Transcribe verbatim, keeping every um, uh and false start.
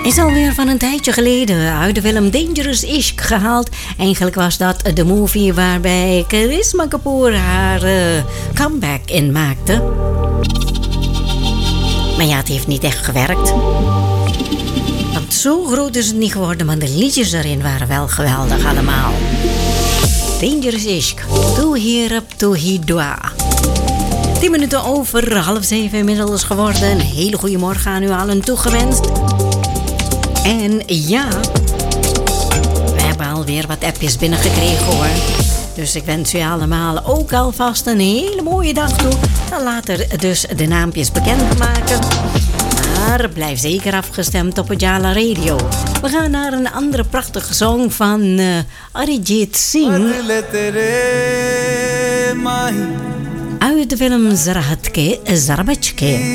Is alweer van een tijdje geleden uit de film Dangerous Ishq gehaald. Eigenlijk was dat de movie waarbij Karisma Kapoor haar uh, comeback in maakte. Maar ja, het heeft niet echt gewerkt. Want zo groot is het niet geworden, maar de liedjes erin waren wel geweldig allemaal. Dangerous Ishq, Tu Hirap Tu Hidwa. tien minuten over half zeven inmiddels geworden. Een hele goede morgen aan u allen toegewenst. En ja, we hebben alweer wat appjes binnengekregen hoor. Dus ik wens u allemaal ook alvast een hele mooie dag toe. En later dus de naampjes bekendmaken. Maar blijf zeker afgestemd op Jala Radio. We gaan naar een andere prachtige song van uh, Arijit Singh. Uit de film Zara Hatke, Zara Bachke.